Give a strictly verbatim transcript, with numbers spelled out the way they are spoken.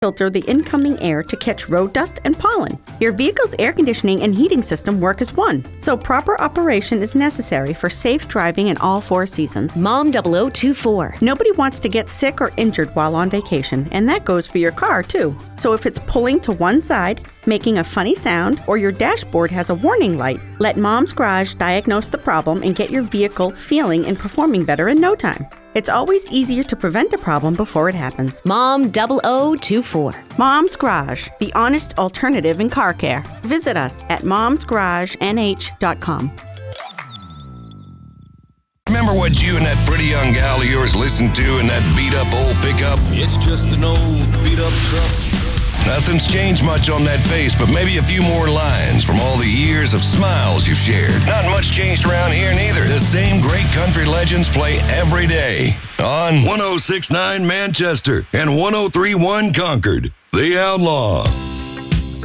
filter the incoming air to catch road dust and pollen. Your vehicle's air conditioning and heating system work as one, so proper operation is necessary for safe driving in all four seasons. Mom double oh two four. Nobody wants to get sick or injured while on vacation, and that goes for your car too. So if it's pulling to one side, making a funny sound, or your dashboard has a warning light, let Mom's Garage diagnose the problem and get your vehicle feeling and performing better in no time. It's always easier to prevent a problem before it happens. Mom double oh two four. Mom's Garage, the honest alternative in car care. Visit us at moms garage n h dot com. Remember what you and that pretty young gal of yours listened to in that beat-up old pickup? It's just an old beat-up truck. Nothing's changed much on that face, but maybe a few more lines from all the years of smiles you've shared. Not much changed around here neither. The same great country legends play every day on one oh six point nine Manchester and one oh three point one Concord. The Outlaw.